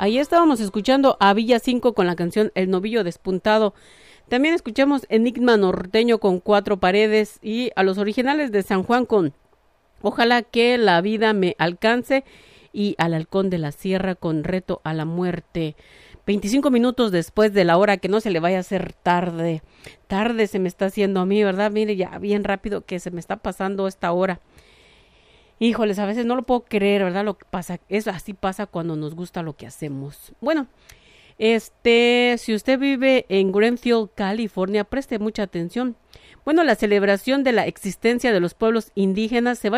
Ahí estábamos escuchando a Villa 5 con la canción El Novillo Despuntado. También escuchamos Enigma Norteño con Cuatro Paredes y a los originales de San Juan con Ojalá que la vida me alcance y al Halcón de la Sierra con Reto a la Muerte. 25 minutos después de la hora, que no se le vaya a hacer tarde. Tarde se me está haciendo a mí, ¿verdad? Mire, ya bien rápido que se me está pasando esta hora. Híjoles, a veces no lo puedo creer, ¿verdad? Lo que pasa, es así pasa cuando nos gusta lo que hacemos. Bueno, si usted vive en Greenfield, California, preste mucha atención. Bueno, la celebración de la existencia de los pueblos indígenas se va